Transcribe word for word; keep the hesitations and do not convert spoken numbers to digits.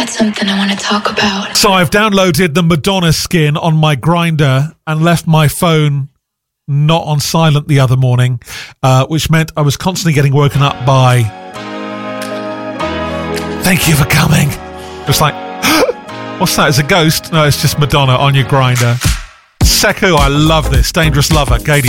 got something I want to talk about. So I've downloaded the Madonna skin on my Grindr and left my phone not on silent the other morning, uh, which meant I was constantly getting woken up by "Thank you for coming." It's like, what's that? It's a ghost? No, it's just Madonna on your Grindr. Seku, I love this. Dangerous Lover, Gadio.